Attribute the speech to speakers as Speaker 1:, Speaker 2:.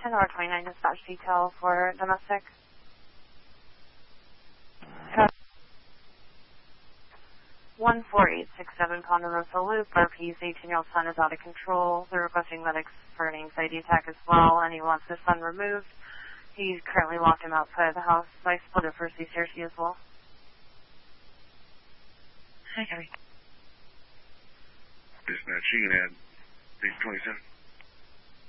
Speaker 1: 10 or 29 dispatch detail for domestic. 14867 Ponderosa Loop. RP's 18-year-old son is out of control. They're requesting medics for an anxiety attack as well, and he wants his son removed. He's currently locked him outside of the house. So I split it for CCRC as well.
Speaker 2: Hi, Gary. Dispatch, you can add 27.